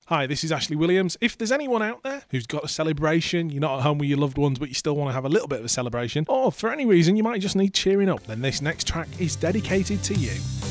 Hi, this is Ashley Williams. If there's anyone out there who's got a celebration, you're not at home with your loved ones, but you still want to have a little bit of a celebration, or for any reason you might just need cheering up, then this next track is dedicated to you.